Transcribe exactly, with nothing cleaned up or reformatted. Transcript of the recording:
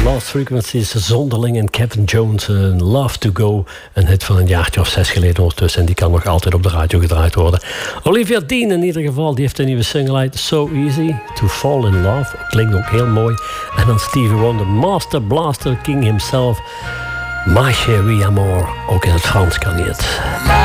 Lost Frequencies, Zonderling en Kevin Jones, uh, Love to Go. Een hit van een jaartje of zes geleden ondertussen. En die kan nog altijd op de radio gedraaid worden. Olivia Dean in ieder geval, die heeft een nieuwe single uit. So Easy to Fall in Love. Klinkt ook heel mooi. En dan Stevie Wonder, Master Blaster King himself. Ma chérie amour. Ook in het Frans kan hij het.